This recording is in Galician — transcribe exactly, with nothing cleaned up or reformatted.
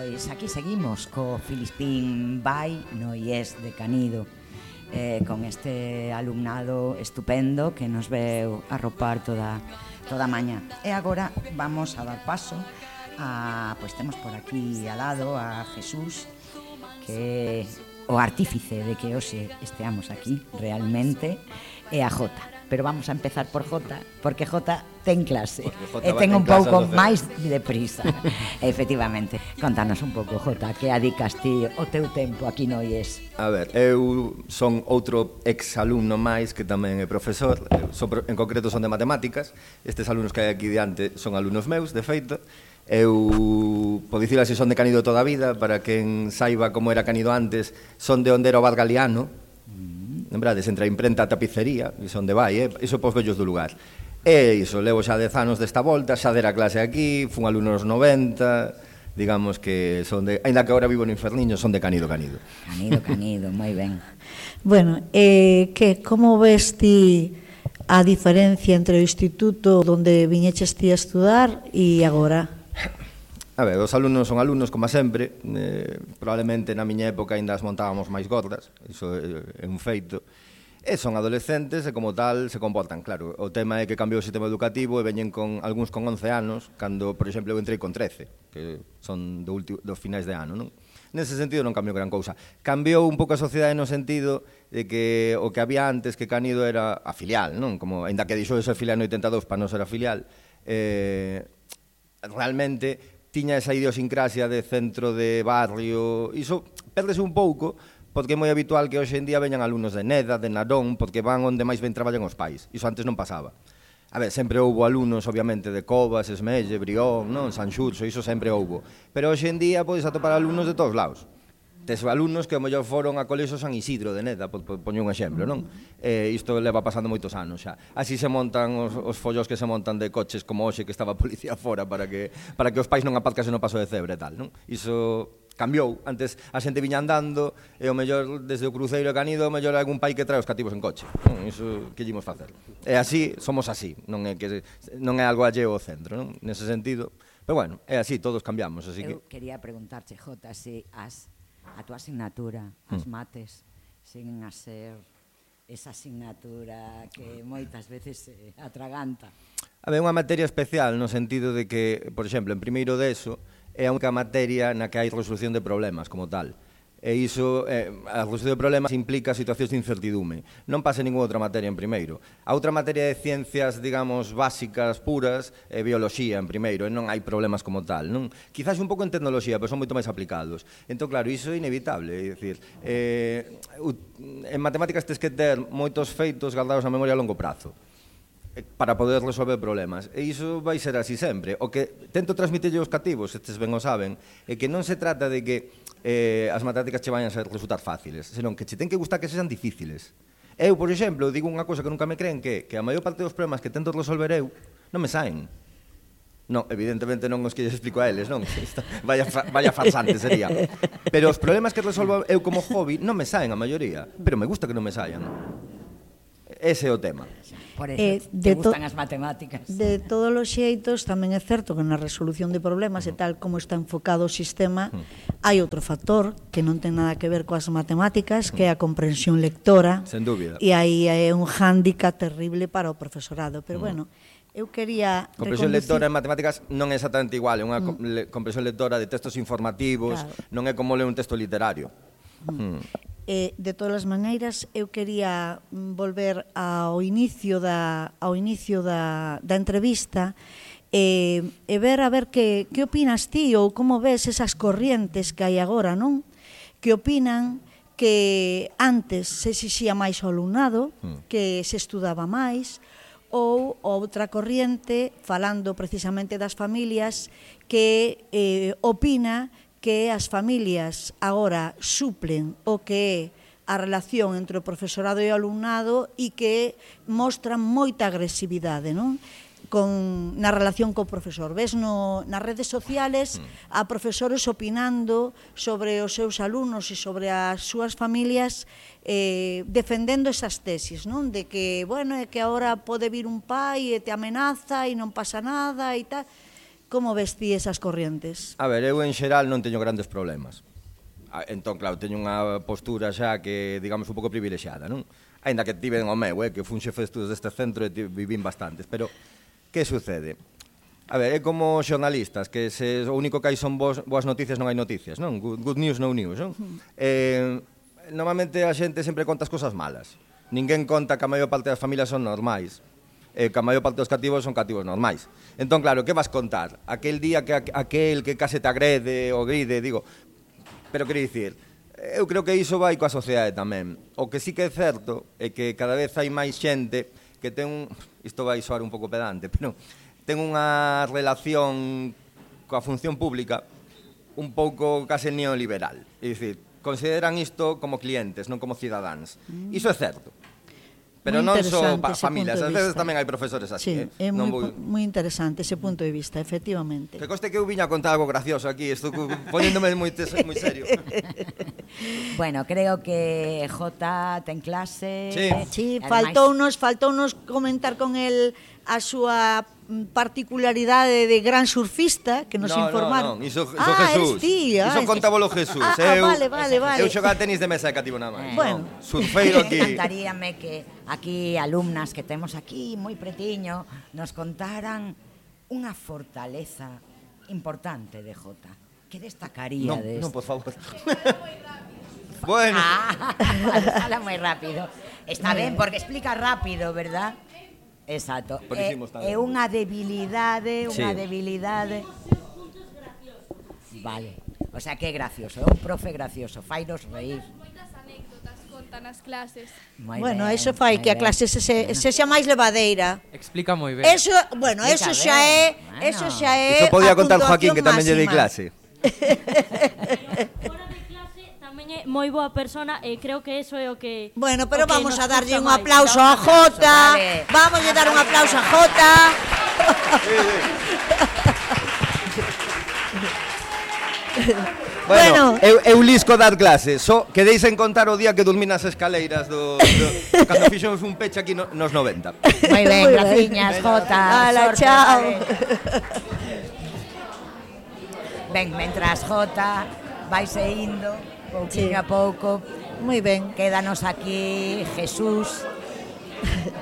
Pois aquí seguimos co Filispín Vai no I E S de Canido, eh, con este alumnado estupendo que nos veu arropar toda, toda a mañá. E agora vamos a dar paso a, pois temos por aquí al lado a Jesús, que é o artífice de que hoxe esteamos aquí realmente, e a Jota. Pero vamos a empezar por Jota, porque Jota ten clase e ten un pouco máis de prisa. Efectivamente, contanos un pouco, Jota, que adicas ti o teu tempo aquí no I E S? A ver, eu son outro ex-alumno máis que tamén é profesor, son, en concreto son de matemáticas. Estes alumnos que hai aquí diante son alumnos meus, de feito. Eu, por dicir así, son de Canido toda a vida. Para quen saiba como era Canido antes, son de onde era o Bar Galiano. Lembrades, entre a imprenta e a tapicería, e son de vai, eh? Iso pos vellos do lugar. E iso, levo xa dez anos desta volta, xa dera clase aquí, fun alumno nos noventa, digamos que son de, ainda que agora vivo no Inferniño, son de Canido, Canido. Canido, Canido, moi ben. Bueno, eh, que, como ves ti a diferencia entre o instituto onde viñeches ti a estudar e agora? A ver, os alumnos son alumnos, como sempre, eh, probablemente na miña época ainda as montábamos máis gordas, iso é un feito, e son adolescentes e como tal se comportan, claro. O tema é que cambiou o sistema educativo e veñen con algúns con once anos, cando, por exemplo, eu entrei con trece, que son do último, dos finais de ano, non? Nese sentido non cambiou gran cousa. Cambiou un pouco a sociedade no sentido de que o que había antes, que Canido era a filial, non? Como, ainda que dixo de ser filial no oitenta e dous para non ser a filial, eh, realmente tiña esa idiosincrasia de centro de barrio, iso perdese un pouco, porque é moi habitual que hoxe en día veñan alumnos de Neda, de Narón, porque van onde máis ben traballan os pais. Iso antes non pasaba. A ver, sempre houbo alumnos, obviamente, de Covas, Esmelle, Brión, non? San Xurxo, iso sempre houbo. Pero hoxe en día podes atopar alumnos de todos lados. Tes alumnos que ao mellor foron a colexo San Isidro de Neda, poño un exemplo, non? Eh, isto leva pasando moitos anos xa. Así se montan os, os follos que se montan de coches como hoxe que estaba a policía fora para que, para que os pais non aparcasen no paso de Cebre e tal, non? Iso cambiou. Antes a xente viña andando e ao mellor desde o cruceiro de Canido ao mellor hai algún pai que trae os cativos en coche, non? Iso que lleimos facer. E así, somos así, non é que non é algo alleo ao centro, non? Nese sentido, pero bueno, é así, todos cambiamos, así que... Eu quería preguntarche, Jota, se as a túa asignatura, as mates, siguen a ser esa asignatura que moitas veces se atraganta. A ver, unha materia especial no sentido de que, por exemplo, en primeiro de eso, é a única materia na que hai resolución de problemas como tal. E iso, eh, a resolución de problemas implica situacións de incertidume. Non pasa ninguna outra materia en primeiro. A outra materia de ciencias, digamos, básicas, puras, é bioloxía en primeiro, e non hai problemas como tal, non? Quizás un pouco en tecnoloxía, pero son moito máis aplicados. Entón, claro, iso é inevitable, é dicir, eh, en matemáticas tes que ter moitos feitos gardados na memoria a longo prazo para poder resolver problemas. E iso vai ser así sempre. O que tento transmitirlle aos cativos, estes ben o saben, é que non se trata de que eh, as matemáticas che vayan a ser resultar fáciles, senón que che ten que gustar que sexan difíciles. Eu, por exemplo, digo unha cousa que nunca me creen, que, que a maior parte dos problemas que tento resolver eu non me saen. Non, evidentemente non os que lles explico a eles, non? Vaya, vaya farsante sería. Pero os problemas que resolvo eu como hobby non me saen a maioría, pero me gusta que non me saian. Ese é o tema. Por eso, Eh, te de to- gustan as matemáticas. De todos os xeitos, tamén é certo que na resolución de problemas e tal como está enfocado o sistema, hai outro factor que non ten nada que ver coas matemáticas, que é a comprensión lectora. Sen dúbida. E aí é un hándicap terrible para o profesorado. Pero bueno, eu quería Comprensión reconducir- lectora en matemáticas non é exactamente igual, é unha mm. le, comprensión lectora de textos informativos, Claro. non é como ler un texto literario. Mm. Mm. Eh, de todas as maneiras, eu quería mm, volver ao inicio da, ao inicio da, da entrevista e, e ver a ver que, que opinas ti ou como ves esas corrientes que hai agora, non? Que opinan que antes se exixía máis ao alumnado, Mm. que se estudaba máis, ou outra corriente, falando precisamente das familias, que eh, opina que as familias agora suplen o que é a relación entre o profesorado e o alumnado e que mostran moita agresividade, non? Con, na relación co profesor. Ves no, nas redes sociales a profesores opinando sobre os seus alumnos e sobre as súas familias eh, defendendo esas tesis, non? De que, bueno, é que agora pode vir un pai e te amenaza e non pasa nada e tal. como ves ti esas corrientes? A ver, eu en xeral non teño grandes problemas. Entón, claro, teño unha postura xa que, digamos, un pouco privilexiada, non? Ainda que tiven o meu, eh, que fun xefe de estudos deste centro e vivín bastantes, pero que sucede? A ver, é como xornalistas, que se o único que hai son boas, boas noticias, non hai noticias, non? Good, good news, no news, non? Uh-huh. Eh, normalmente a xente sempre conta as cosas malas. Ninguén conta que a maior parte das familias son normais. Eh, que a maior parte dos cativos son cativos normais. Entón, claro, que vas contar? Aquel día que aquel que case te agrede ou gride, digo... Pero quero dicir, eu creo que iso vai coa sociedade tamén. O que sí que é certo é que cada vez hai máis xente que ten un... Isto vai soar un pouco pedante, pero ten unha relación coa función pública un pouco case neoliberal. É dicir, consideran isto como clientes, non como cidadáns. Iso é certo. Pero non só pa familias, ás veces tamén hai profesores así. Sí, é moi interesante ese punto de vista, efectivamente. Que coste que eu viña a contar algo gracioso aquí, estou poñéndome moi serio. Bueno, creo que Jota ten clase. Sí, sí, faltounos, faltounos comentar con el a súa particularidade de gran surfista que nos no, informaron. No, no, iso, iso ah, Jesús. Tí, iso ah, contábolo Jesús. Ah, eu, ah, vale, vale, vale. Eu xogaba tenis de mesa de cativo nada máis. Eh, bueno. No, surfeiro aquí. Encantaríame que aquí alumnas que temos aquí moi pretiño nos contaran unha fortaleza importante de Jota. Que destacaría no, de No, por favor. Bueno. Ah, habla moi rápido. Está ben, porque explica rápido, verdad? Exacto. É, é unha debilidade, unha sí. debilidade. Vale. O sea, que é gracioso, é un profe gracioso, fainos reír. Moitas anécdotas contan as clases. Moi bueno, ben, eso fai que a clase se, se, se xa máis levadeira. Explica moi ben. Eso, bueno, eso xa é, bueno. eso xa é. Eso podía contar Joaquín, que tamén lle dei clase. É moi boa persona e creo que eso é o que... Bueno, pero que vamos a darlle un máis. aplauso a Jota. Vale. Vamos a dar un aplauso a Jota. Bueno, bueno eu, eu lisco dar clase. So, quedéis en contar o día que dormí nas escaleiras do, do cando fixemos un peche aquí no, nos noventa. Moi ben, graciñas, Jota. Hala, chao. Ben, mentras Jota vaise indo pouquinho sí. a pouco. Moi ben. Quédanos aquí Jesús